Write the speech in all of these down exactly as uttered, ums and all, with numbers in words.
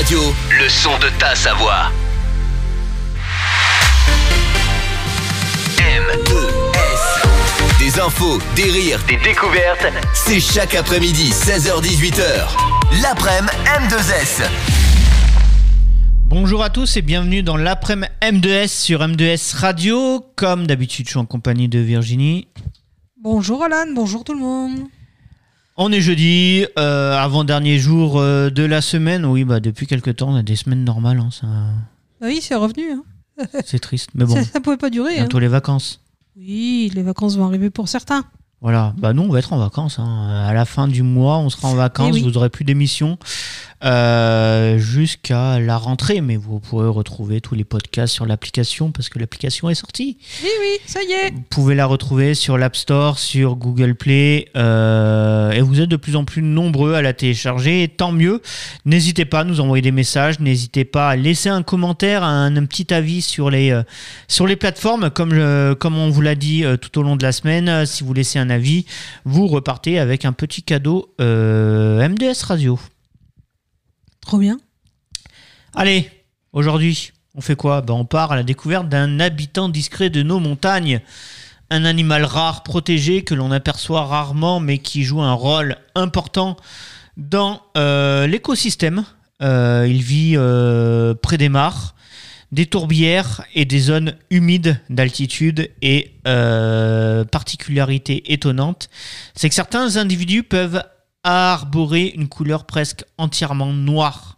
Radio, le son de ta Savoie. M deux S. Des infos, des rires, des découvertes. C'est chaque après-midi, seize heures dix-huit heures. L'après-midi M deux S. Bonjour à tous et bienvenue dans l'après-midi M deux S sur M deux S Radio. Comme d'habitude, je suis en compagnie de Virginie. Bonjour Alan, bonjour tout le monde. On est jeudi, euh, avant-dernier jour euh, de la semaine. Oui, bah depuis quelques temps, on a des semaines normales. Hein, ça... Oui, c'est revenu. Hein. C'est triste, mais bon. Ça, ça pouvait pas durer. Bientôt hein. les vacances. Oui, les vacances vont arriver pour certains. Voilà, bah nous on va être en vacances. Hein. À la fin du mois, on sera en vacances. Oui. Vous n'aurez plus d'émissions euh, jusqu'à la rentrée, mais vous pourrez retrouver tous les podcasts sur l'application parce que l'application est sortie. Oui, oui, ça y est. Vous pouvez la retrouver sur l'App Store, sur Google Play, euh, et vous êtes de plus en plus nombreux à la télécharger. Et tant mieux. N'hésitez pas à nous envoyer des messages. N'hésitez pas à laisser un commentaire, un, un petit avis sur les euh, sur les plateformes, comme euh, comme on vous l'a dit euh, tout au long de la semaine. Euh, si vous laissez un avis, vous repartez avec un petit cadeau euh, M deux S Radio. Trop bien. Allez, aujourd'hui, on fait quoi ? Ben, on part à la découverte d'un habitant discret de nos montagnes. Un animal rare, protégé, que l'on aperçoit rarement, mais qui joue un rôle important dans euh, l'écosystème. Euh, il vit euh, près des mares, des tourbières et des zones humides d'altitude. Et euh, particularité étonnante, c'est que certains individus peuvent arborer une couleur presque entièrement noire.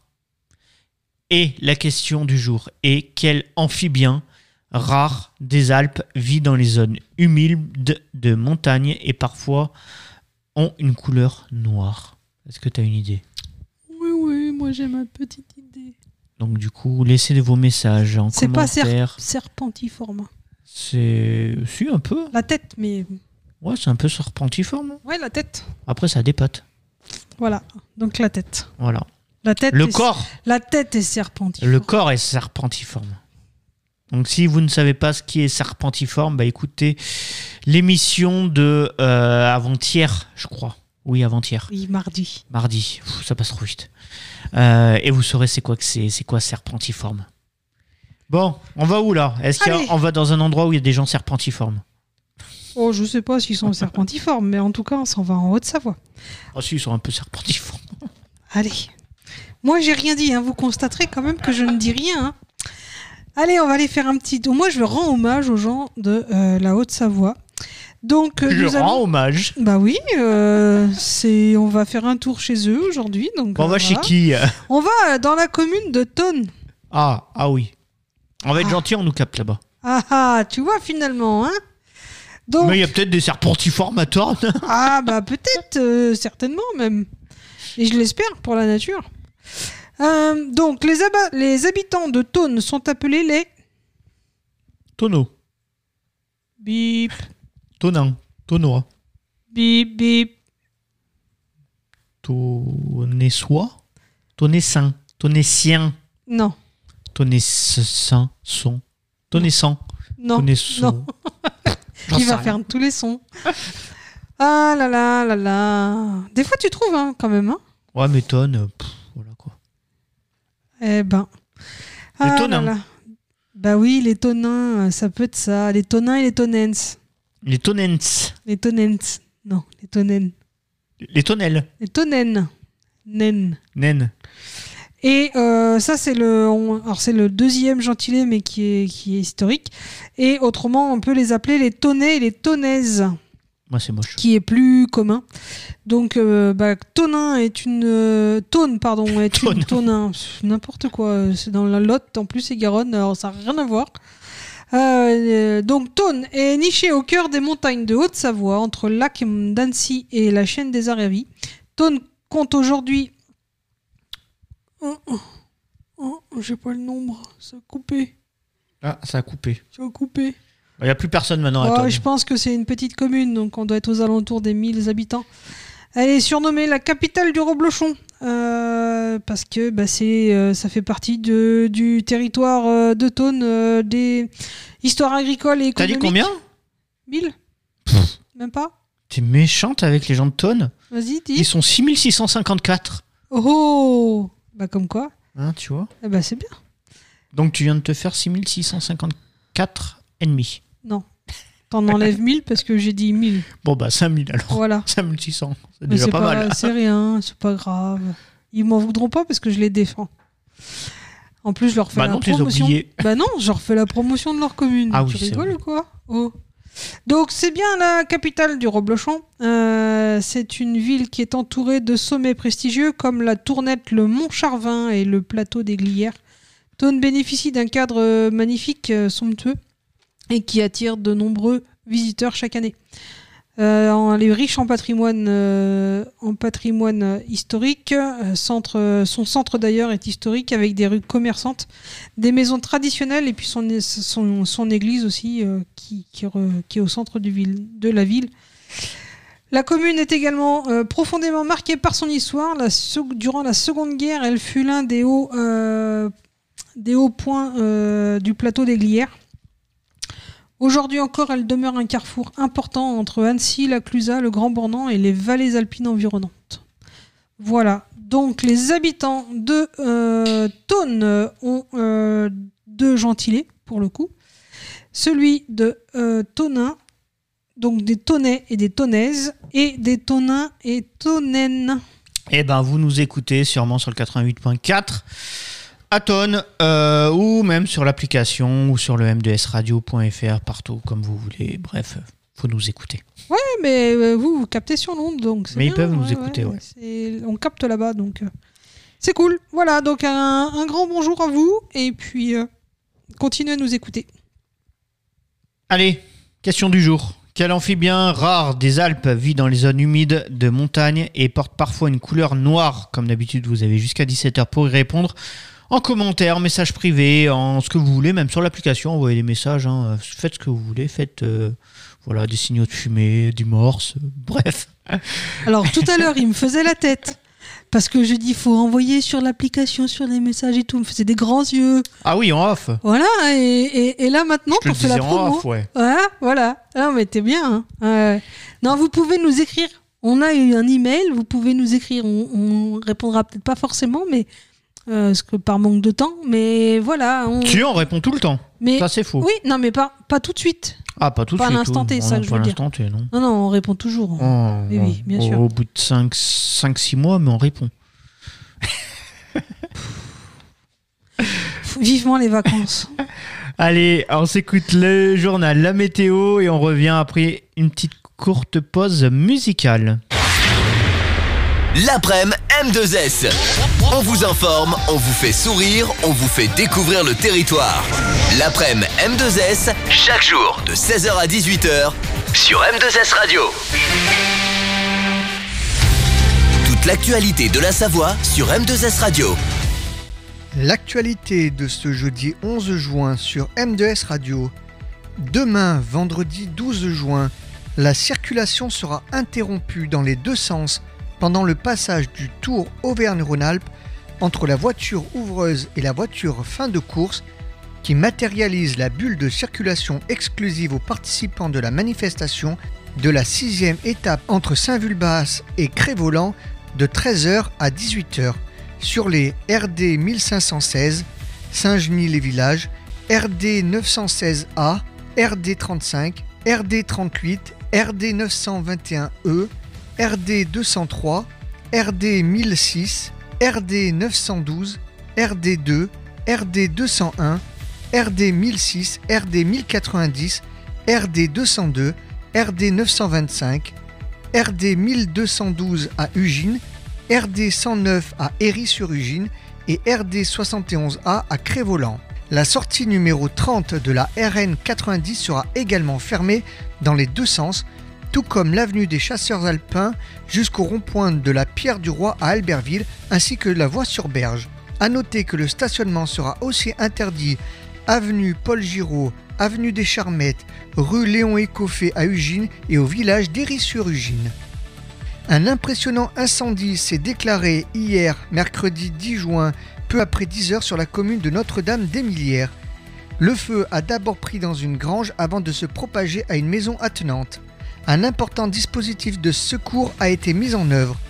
Et la question du jour est: quel amphibien rare des Alpes vit dans les zones humides de montagne et parfois ont une couleur noire? Est-ce que tu as une idée? Oui, oui, moi j'ai ma petite idée. Donc du coup, laissez vos messages en C'est commentaire. pas ser- serpentiforme. C'est... Si, un peu. La tête, mais... Ouais, c'est un peu serpentiforme. Ouais, la tête. Après, ça a des pattes. Voilà, donc la tête. Voilà. La tête Le est... corps La tête est serpentiforme. Le corps est serpentiforme. Donc si vous ne savez pas ce qui est serpentiforme, bah écoutez l'émission de euh, avant-hier, je crois. Oui, avant-hier. Oui, mardi. Mardi. Pff, ça passe trop vite. Euh, et vous saurez c'est quoi que c'est, c'est quoi serpentiforme. Bon, on va où là? Est-ce qu'on va dans un endroit où il y a des gens serpentiformes? Oh, je sais pas s'ils sont serpentiformes, mais en tout cas, on s'en va en Haute-Savoie. Ah si, ils sont un peu serpentiformes. Allez. Moi, j'ai rien dit. Hein. Vous constaterez quand même que je ne dis rien. Hein. Allez, on va aller faire un petit tour. Moi, je rends hommage aux gens de euh, la Haute-Savoie. Donc, euh, je nous rends allons... hommage. Bah oui, euh, c'est... on va faire un tour chez eux aujourd'hui. Donc, bon, on va euh, chez voilà. qui? On va dans la commune de Thônes. Ah, ah oui. On va être Ah. gentil, on nous capte là-bas. Ah ah, tu vois finalement, hein. Donc... Mais il y a peut-être des serpentiformes à Thônes. Ah bah peut-être, euh, certainement même. Et je l'espère pour la nature. Euh, donc les, aba- les habitants de Thônes sont appelés les... Tonneau. Bip, Tonin. Tonnois. bip, bip. Tonnessois. Tonnessin. Tonnessien. Non, Tonnessin. Son. Tonnessant. non, Tonnesson. non. J'en Il sais va rien. faire tous les sons. Ah là là là là. Des fois tu trouves, hein, quand même. Hein. Ouais, mais tonne, euh, pff, voilà quoi. Eh ben. Les Ah tonins. là là. Bah oui, les tonins, ça peut être ça. Les tonins et les tonens. Les tonnens. Les tonens. Non, les tonen. Les tonnelles. Les tonen. Nen. Naine. Et euh, ça, c'est le, on- alors c'est le deuxième gentilé, mais qui est, qui est historique. Et autrement, on peut les appeler les tonnais et les tonnaises, Moi, c'est moche. qui est plus commun. Donc, euh, bah, tonin est une... Euh, Thône, pardon, est une... Tonin, pff, n'importe quoi. C'est dans la Lot, en plus, et Garonne, alors ça n'a rien à voir. Euh, euh, donc, Thône est niché au cœur des montagnes de Haute-Savoie, entre le lac d'Annecy et la chaîne des Aravis. Thône compte aujourd'hui... Oh, oh, oh, j'ai pas le nombre, ça a coupé, Ah, ça a coupé. ça a coupé. Il n'y a plus personne maintenant à Oh, Thônes. je pense que c'est une petite commune, donc on doit être aux alentours des mille habitants. Elle est surnommée la capitale du reblochon, euh, parce que bah, c'est, euh, ça fait partie de, du territoire euh, de Thônes, euh, des histoires agricoles et T'as économiques. dit combien? mille Pff. Même pas. T'es méchante avec les gens de Thônes. Vas-y, dis. Ils sont six mille six cent cinquante-quatre. Oh, bah comme quoi. Hein, tu vois. Eh ben, c'est bien. Donc tu viens de te faire six mille six cent cinquante-quatre ennemis. Non. T'en enlèves mille parce que j'ai dit mille. Bon bah cinq mille alors. Voilà. cinq mille six cents. C'est Mais déjà c'est pas, pas, mal. c'est rien, c'est pas grave. Ils m'en voudront pas parce que je les défends. En plus, je leur fais Bah la non, tu les as promotion. oubliés. Bah non, je leur fais la promotion de leur commune. Ah tu oui, c'est rigoles vrai. ou quoi? Oh. Donc c'est bien la capitale du Reblochon. Euh, c'est une ville qui est entourée de sommets prestigieux comme la Tournette, le Mont Charvin et le plateau des Glières. Thônes bénéficie d'un cadre euh, magnifique, euh, somptueux, et qui attire de nombreux visiteurs chaque année. Euh, en- elle est riche en patrimoine, euh, en patrimoine euh, historique. Euh, centre, euh, son centre d'ailleurs est historique avec des rues commerçantes, des maisons traditionnelles et puis son, son, son église aussi euh, qui, qui, re- qui est au centre du ville, de la ville. La commune est également euh, profondément marquée par son histoire. La sec- durant la Seconde Guerre, elle fut l'un des hauts, euh, des hauts points euh, du plateau des Glières. Aujourd'hui encore, elle demeure un carrefour important entre Annecy, la Clusaz, le Grand Bornand et les vallées alpines environnantes. Voilà, donc les habitants de euh, Thônes ont euh, deux gentilés, pour le coup. Celui de euh, Thonin, donc des Thonais et des Thonaises, et des Thonins et Thonnaines. Eh ben vous nous écoutez sûrement sur le quatre-vingt-huit point quatre à Thônes, euh, ou même sur l'application ou sur le m deux s radio point f r, partout comme vous voulez. Bref, faut nous écouter. Ouais, mais euh, vous, vous captez sur l'onde, donc c'est Mais ils bien, peuvent nous ouais, écouter, ouais. c'est- On capte là-bas, donc euh, c'est cool. Voilà, donc un, un grand bonjour à vous, et puis euh, continuez à nous écouter. Allez, question du jour. Quel amphibien rare des Alpes vit dans les zones humides de montagne et porte parfois une couleur noire? Comme d'habitude, vous avez jusqu'à dix-sept heures pour y répondre. En commentaire, message privé, en ce que vous voulez, même sur l'application, envoyez des messages. Hein. Faites ce que vous voulez, faites euh, voilà, des signaux de fumée, du morse, euh, bref. Alors tout à l'heure, il me faisait la tête. Parce que je dis, faut envoyer sur l'application, sur les messages et tout. Il me faisait des grands yeux. Ah oui, en off. Voilà, et, et, et là maintenant, Je te le pour faire la disais en promo. off, ouais. Voilà, voilà. Non, mais t'es bien. Hein. Ouais. Non, vous pouvez nous écrire. On a eu un email, vous pouvez nous écrire. On, on répondra peut-être pas forcément, mais euh, parce que par manque de temps. Mais voilà. On... Tu en réponds tout le temps. Mais Ça, c'est faux. oui, non, mais pas, pas tout de suite. Ah, pas tout de Pas à suite. l'instant T, oui. c'est ça Non, que je pas veux à dire. l'instant T, non. Non, non, on répond toujours. Oh, Oui, oui, bien au, sûr. Au bout de cinq six mois, mais on répond. Vivement les vacances. Allez, on s'écoute le journal, la météo, et on revient après une petite courte pause musicale. L'après-midi M deux S. On vous informe, on vous fait sourire, on vous fait découvrir le territoire. L'après-midi M deux S, chaque jour de seize heures à dix-huit heures sur M deux S Radio. Toute l'actualité de la Savoie sur M deux S Radio. L'actualité de ce jeudi onze juin sur M deux S Radio. Demain, vendredi douze juin, la circulation sera interrompue dans les deux sens pendant le passage du Tour Auvergne-Rhône-Alpes entre la voiture ouvreuse et la voiture fin de course qui matérialise la bulle de circulation exclusive aux participants de la manifestation de la sixième étape entre Saint-Vulbas et Cré-Voland de treize heures à dix-huit heures. Sur les R D mille cinq cent seize, Saint-Genis-les-Villages, R D neuf cent seize A, R D trente-cinq, R D trente-huit, R D neuf cent vingt et un E, R D deux cent trois, R D mille six, R D neuf cent douze, R D deux, R D deux cent un, R D mille six, R D mille quatre-vingt-dix, R D deux cent deux, R D neuf cent vingt-cinq, R D mille deux cent douze à Ugine, R D cent neuf à Héry-sur-Ugine et R D soixante et onze A à Cré-Voland. La sortie numéro trente de la R N quatre-vingt-dix sera également fermée dans les deux sens, tout comme l'avenue des Chasseurs Alpins jusqu'au rond-point de la Pierre du Roi à Albertville, ainsi que la voie sur Berge. A noter que le stationnement sera aussi interdit avenue Paul Giraud, avenue des Charmettes, rue Léon Écoffé à Ugine et au village d'Héry-sur-Ugine. Un impressionnant incendie s'est déclaré hier, mercredi dix juin, peu après dix heures sur la commune de Notre-Dame-d'Émilières. Le feu a d'abord pris dans une grange avant de se propager à une maison attenante. Un important dispositif de secours a été mis en œuvre.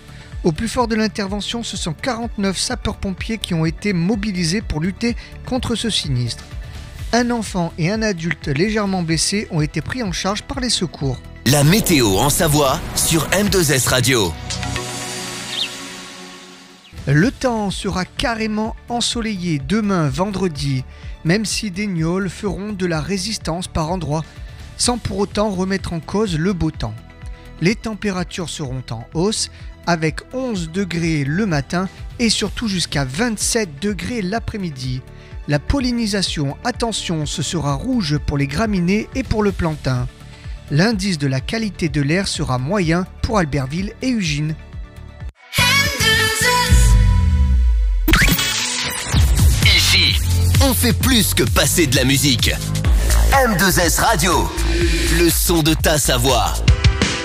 Au plus fort de l'intervention, ce sont quarante-neuf sapeurs-pompiers qui ont été mobilisés pour lutter contre ce sinistre. Un enfant et un adulte légèrement blessés ont été pris en charge par les secours. La météo en Savoie sur M deux S Radio. Le temps sera carrément ensoleillé demain vendredi, même si des gnôles feront de la résistance par endroits, sans pour autant remettre en cause le beau temps. Les températures seront en hausse, avec onze degrés le matin et surtout jusqu'à vingt-sept degrés l'après-midi. La pollinisation, attention, ce sera rouge pour les graminées et pour le plantain. L'indice de la qualité de l'air sera moyen pour Albertville et Ugine. Ici, on fait plus que passer de la musique. M deux S Radio, le son de ta Savoie.